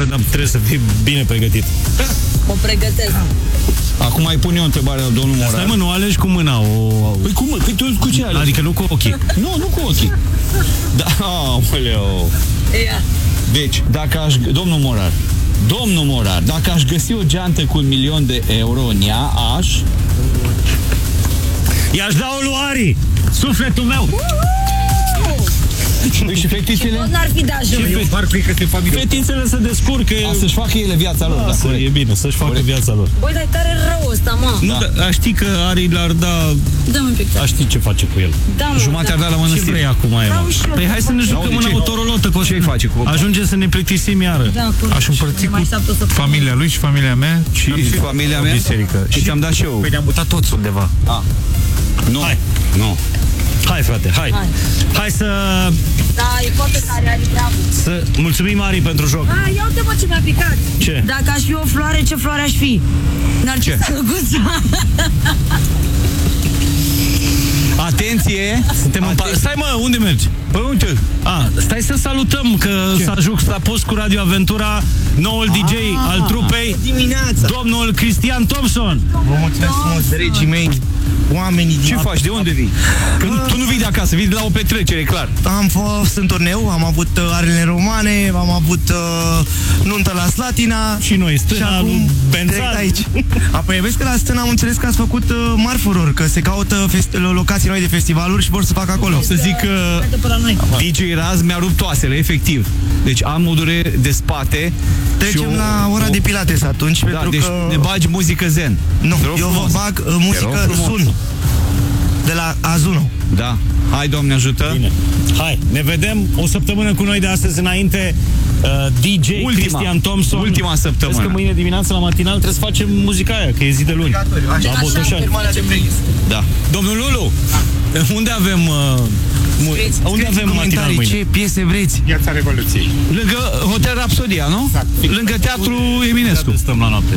întrebare, dar trebuie să fii bine pregătit. O pregătesc. Acum mai pun eu o întrebare la domnul Morar. Stai mă, nu alegi cu mâna. Păi cum, păi tu cu ce alegi? Adică nu cu ochii. Nu cu ochii. Da, aoleu. Ia. Deci, domnul Morar, dacă aș găsi o geantă cu 1.000.000 de euro în ea, I-aș da o lui Ari, sufletul meu. Păi și fetițele? Și n-ar fi de ajuns. Fetițele se descurcă. Să-și facă ele viața lor. Da, e bine, să-și facă viața lor. Băi, dar tare rău ăsta, mă. Nu, dar știi că Ari l-ar da... Dă-mi un pic. A ști ce face cu el. Da, Jumate ar da la Ce mănăstire. vrei acum, Ema? Păi hai să ne jucăm în autorolotă. Ce-i face cu Ajunge să ne plictisim iară. Aș împărți cu familia lui și familia mea și familia mea biserică. Și ți-am dat și eu. Păi ne-am mutat toți undeva. Nu. Hai. Nu. Hai, frate, hai să... Da, e foarte tare, are treabă. Să mulțumim, Ari, pentru joc. Ia uite, mă, ce mi-a picat. Ce? Dacă aș fi o floare, ce floare aș fi? Narcisa Luguța. Atenție! Stai, mă, unde mergi? Păi unde? Stai să salutăm că s-a juxtapus cu Radio Aventura noul DJ al trupei, dimineața. domnul Cristian Thompson. Vă mulțumesc frumos, dragii mei, oamenii din... Ce faci? De unde vii? Că tu nu vii de acasă, vii de la o petrecere, clar. Am fost în turneu, am avut Arele Romane, am avut nuntă la Slatina. Și noi, Stâna, acum Bențan. aici. Apoi vezi că la Stâna am înțeles că ați făcut mari furori, că se caută locații noi de festivaluri și vor să facă acolo. Să zic că DJ Raz mi-a rupt oasele, efectiv. Deci am o durere de spate. Trecem la ora de pilates atunci, pentru deci că... ne bagi muzică zen. Nu, eu vă bag muzică sun. De la Azuno. Da. Hai, Doamne ajută. Bine. Hai, ne vedem o săptămână cu noi de astăzi înainte. DJ Cristian Thompson. Ultima săptămână. Vezi că mâine dimineața la matinal trebuie să facem muzica aia, că e zi de luni. La Botoșani. Da. Domnul Lulu, unde avem unde avem matinal mâine? Ce piese vreți? Piața Revoluției. Lângă Hotel Rapsodia, nu? Exact. Lângă Teatru Eminescu. Stăm la noapte.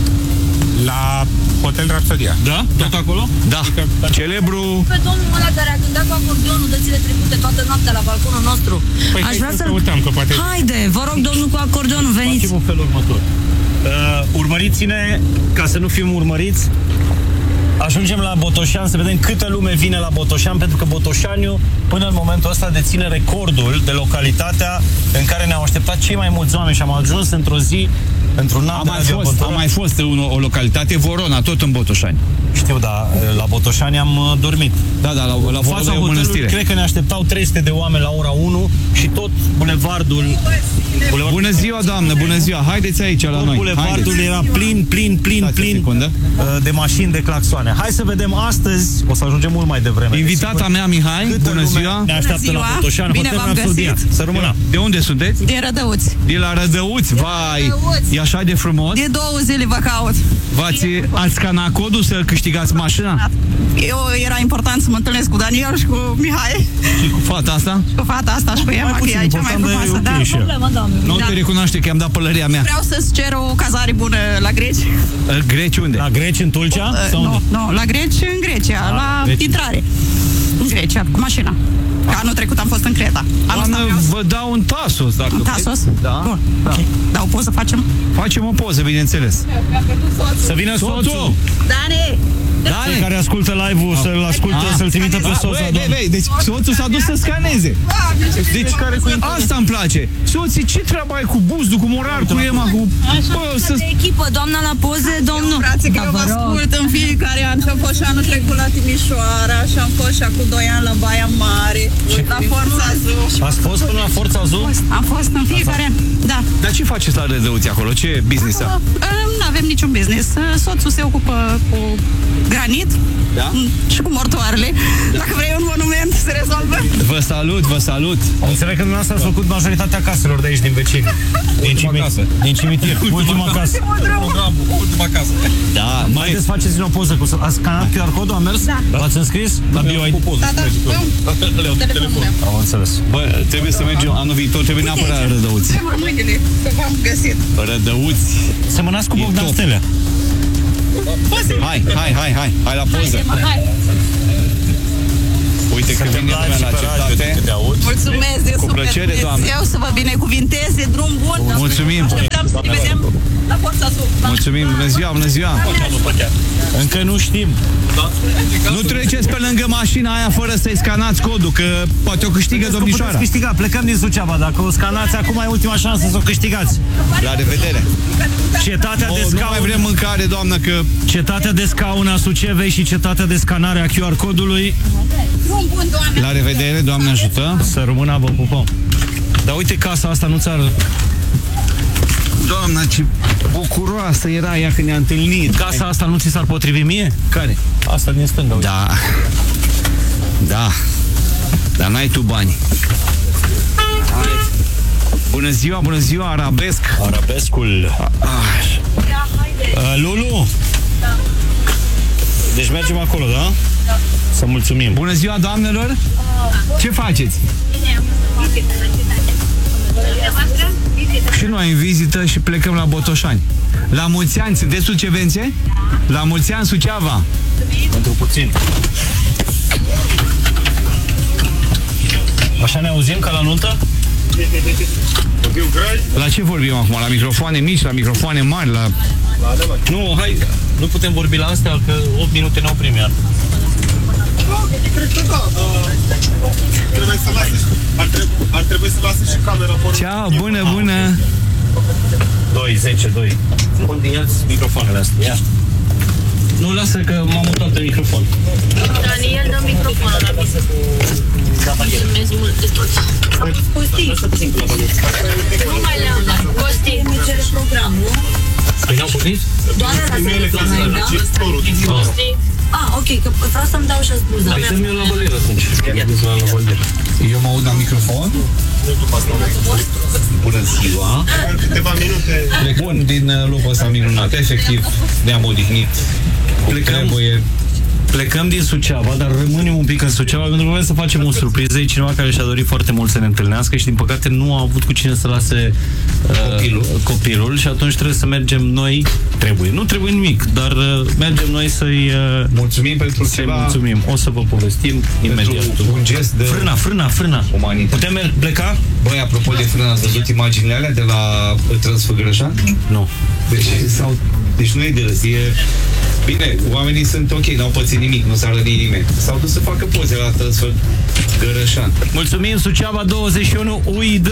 La Hotel Rapsodia. Da? Tot acolo? Da. Celebru. Pe domnul ăla care a cântat cu acordeonul de zile trecute toată noaptea la balconul nostru. Păi Aș vrea să căutăm, că poate... Haide, vă rog, domnul cu acordeonul, veniți. Facem un fel următor. Urmăriți-ne, ca să nu fim urmăriți. Ajungem la Botoșan să vedem câtă lume vine la Botoșan, pentru că Botoșaniu până în momentul ăsta deține recordul de localitatea în care ne-au așteptat cei mai mulți oameni și am ajuns într-o zi, într-un an A mai fost o localitate, Vorona, tot în Botoșani. Știu, dar la Botoșani am dormit. Da, la fața hotelului, cred că ne așteptau 300 de oameni la ora 1 și tot bulevardul... Bună ziua, doamnă, bună ziua. Haideți aici la noi. Bulevardul era plin de mașini, de claxoane. Hai să vedem astăzi, o să ajungem mult mai devreme. Invitata mea, Mihai, bună ziua. Ne așteaptă la Botoșani, Bine Hotel v-am Rapsodia. găsit. Să rămână. De unde sunteți? Din Rădăuți. De la Rădăuți, vai. E așa de frumos. De 2 zile vă caut. Ați scanat codul să câștigați mașina? Eu era important să mă întâlnesc cu Daniel și cu Mihai. Și cu fata asta? Și cu fata asta și cu Emma, că e cea mai frumoasă. Da. Nu te recunoaște că i-am dat pălăria mea. Vreau să-ți cer o cazare bună la greci. Greci unde? La greci în Tulcea? Nu, la greci în Grecia, la intrare. În Grecia, cu mașina. Că anul trecut am fost în Creta. Doamnă, vă dau un Tasos, dacă un Tasos? Da. Bun, da. Ok. Dar o poză facem? Facem o poză, bineînțeles. Să vină soțul! Dane! Cei care ascultă live-ul să-l asculte, să-l trimită pe soțul. Deci soțul s-a dus să scaneze. Deci asta îmi place. Soții, ce treabă ai cu Buzdu, cu Morar, cu Ema, cu... De echipă, doamna la poze, domnul. Frații, că eu vă ascult în fiecare an. Și am fost și anul trecut la Timișoara și am fost și acum 2 ani la Baia Mare, la Forța Azul. Ați fost până la Forța Azul? Am fost în fiecare an, da. Dar ce faceți la Rădăuți acolo? Ce business? Nu avem niciun business. Soțul se ocupă cu granit, da? Și cu mortoarele. Da. Dacă vrei un monument, se rezolvă. Vă salut. Înțeleg că dumneavoastră ați făcut majoritatea caselor de aici din vecini. Din cimitir. Ultima casă. Ultima casă. Da, haideți să faceți o poză cu... Ați scanat QR codul, a mers? Da. L-ați înscris? La BioID? Da. Telefonul meu. Am înțeles. Bă, trebuie să mergem anul viitor, trebuie neapărat la Rădăuți. Mâinile, că v-am găsit. Rădăuți. Semănați cu Bogdan Stelea. Hai la poză. Uite că vine lumea la acceptate. Mulțumesc de Cu plăcere, doamne. Eu să vă binecuvinteze, drum bun. Mulțumim. Ne vedem la Forța Sub. Mulțumim, bună ziua, bună ziua. Încă nu știm. Nu treceți pe lângă mașina aia fără să-i scanați codul, că poate o câștigă domnișoara. Puteți câștiga, plecăm din Suceava. Dacă o scanați, acum e ultima șansă să o câștigați. La revedere. Cetatea de Nu mai vrem scaun, mâncare, doamnă, că... cetatea de scaun a Sucevei și cetatea de scanare a QR codului. Drum bun, Doamne. La revedere, Doamne ajută. Să rămână, vă pupăm. Dar uite, casa asta nu ți-ar... Doamna, ce bucuroasă era ea când ne-a întâlnit. Casa asta nu ți s-ar potrivi mie? Care? Asta din stânga, uite. Da. Da. Dar n-ai tu bani. Bună ziua, arabesc. Arabescul. Lulu? Deci mergem acolo, da? Da. Să mulțumim. Bună ziua, doamnelor. Ce faceți? Și noi în vizită și plecăm la Botoșani. La mulți ani, sunteți sucevențe? La mulți ani, Suceava. Pentru puțin. Așa ne auzim ca la nuntă? La ce vorbim acum? La microfoane mici, la microfoane mari, la... Nu, hai, nu putem vorbi la astea, că 8 minute ne oprim iar. Ar trebui să lase și camera pornită. Ceau, bună. 2, 10, 2. Unde ia-ți microfoanele astea? Ia. Nu, lasă că m-am mutat de microfon. Daniel, dă microfonul la mine. Mulțumesc mult de tot. Costi. Nu mai le-am dat. Costi, mi cere program, nu? Păi n-au pornit? Doar la Costi. Ok, că vreau să-mi dau și spuza. Hai să-mi iau la bălier atunci. Eu mă aud la microfon. Bună ziua. Câteva minute. Bun, din locul ăsta minunat. Efectiv, ne-am odihnit. Plecăm din Suceava, dar rămânem un pic în Suceava pentru că vrem să facem o surpriză. E cineva care și-a dorit foarte mult să ne întâlnească și din păcate nu a avut cu cine să lase copilul și atunci trebuie să mergem noi. Nu trebuie nimic, dar mergem noi să-i mulțumim pentru ceva. Mulțumim. O să vă povestim imediat. Un gest de... Frâna. Umanitate. Putem pleca? Băi, apropo de frână, ați văzut imaginile alea de la Transfăgărășan? Nu. Deci nu e de râs, e... Bine, oamenii sunt ok, n-au pățit nimic, nu s-a rănit nimeni. S-au dus să facă poze la Transfăgărășan. Mulțumim, Suceava 21, UID!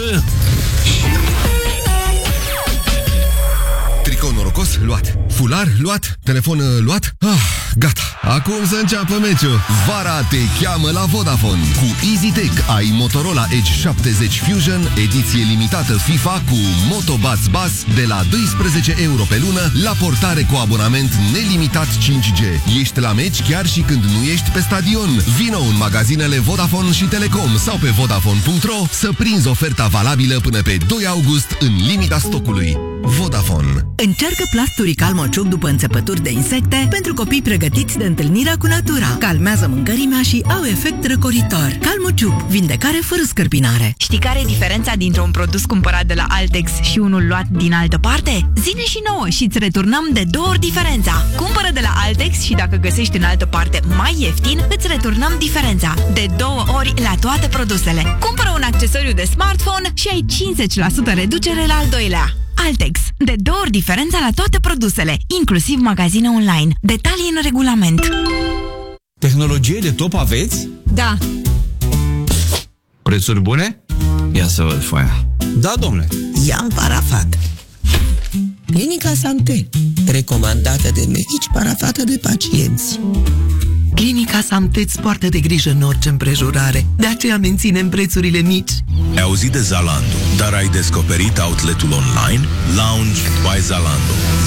Tricou norocos luat, fular luat, telefon luat. Gata, acum să înceapă meciul. Vara te cheamă la Vodafone. Cu EasyTech ai Motorola Edge 70 Fusion, ediție limitată FIFA cu Moto Buzz de la 12 euro pe lună, la portare cu abonament nelimitat 5G. Ești la meci chiar și când nu ești pe stadion. Vino în magazinele Vodafone și Telecom sau pe Vodafone.ro să prinzi oferta valabilă până pe 2 august în limita stocului. Vodafone. Încearcă plasturi Calmociuc după înțepături de insecte pentru copii pregătiți de întâlnirea cu natura. Calmează mâncărimea și au efect răcoritor. Calmociuc, vindecare fără scărpinare. Știi care e diferența dintre un produs cumpărat de la Altex și unul luat din altă parte? Zine și nouă și îți returnăm de 2 ori diferența. Cumpără de la Altex și dacă găsești în altă parte mai ieftin, îți returnăm diferența. De 2 ori la toate produsele. Cumpără un accesoriu de smartphone și ai 50% reducere la al doilea. Altex. De 2 ori diferența la toate produsele, inclusiv magazine online. Detalii în regulament. Tehnologie de top aveți? Da. Prețuri bune? Ia să văd foaia. Da, domnule. Ian Parafat. Clinica Santé, recomandată de medici, parafată de pacienți. Clinica Santé îți poartă de grijă în orice împrejurare, de aceea menținem prețurile mici. Ai auzit de Zalando, dar ai descoperit outletul online? Lounge by Zalando.